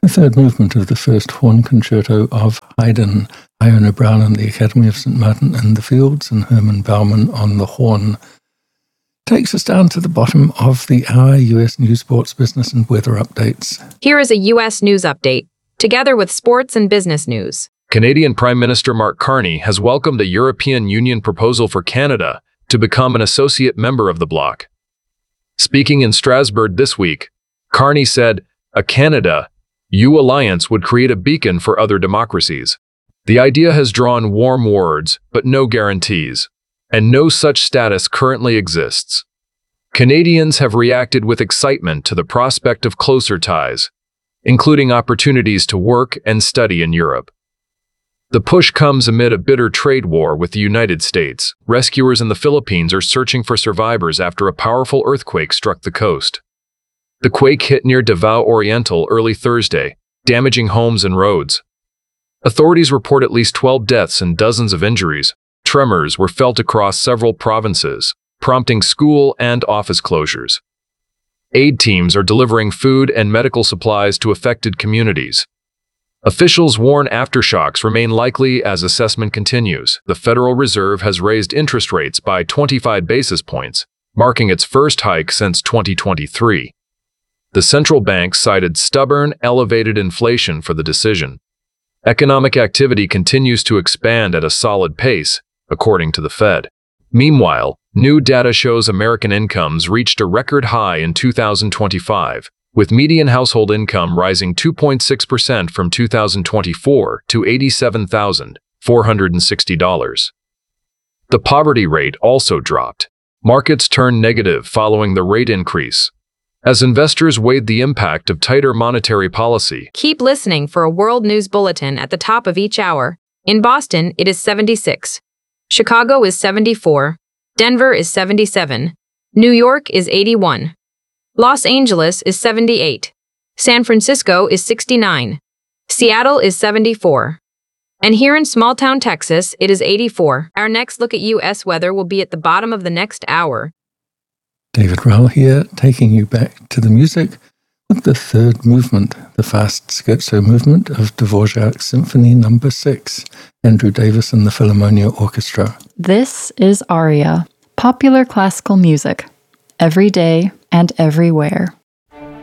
The third movement of the first horn concerto of Haydn, Iona Brown and the Academy of St. Martin in the Fields, and Herman Baumann on the horn, takes us down to the bottom of the hour. U.S. news, sports, business, and weather updates. Here is a U.S. news update, together with sports and business news. Canadian Prime Minister Mark Carney has welcomed a European Union proposal for Canada to become an associate member of the bloc. Speaking in Strasbourg this week, Carney said, "A Canada-EU alliance would create a beacon for other democracies. The idea has drawn warm words, but no guarantees, and no such status currently exists." Canadians have reacted with excitement to the prospect of closer ties, including opportunities to work and study in Europe. The push comes amid a bitter trade war with the United States. Rescuers in the Philippines are searching for survivors after a powerful earthquake struck the coast. The quake hit near Davao Oriental early Thursday, damaging homes and roads. Authorities report at least 12 deaths and dozens of injuries. Tremors were felt across several provinces, prompting school and office closures. Aid teams are delivering food and medical supplies to affected communities. Officials warn aftershocks remain likely as assessment continues. The Federal Reserve has raised interest rates by 25 basis points, marking its first hike since 2023. The central bank cited stubborn, elevated inflation for the decision. Economic activity continues to expand at a solid pace, according to the Fed. Meanwhile, new data shows American incomes reached a record high in 2025, with median household income rising 2.6% from 2024 to $87,460. The poverty rate also dropped. Markets turned negative following the rate increase, as investors weighed the impact of tighter monetary policy. Keep listening for a world news bulletin at the top of each hour. In Boston, it is 76. Chicago is 74. Denver is 77. New York is 81. Los Angeles is 78. San Francisco is 69. Seattle is 74. And here in small-town Texas, it is 84. Our next look at U.S. weather will be at the bottom of the next hour. David Rowell here, taking you back to the music with the third movement, the fast scherzo movement of Dvorak's Symphony No. 6, Andrew Davis and the Philharmonia Orchestra. This is Aria, popular classical music, every day and everywhere.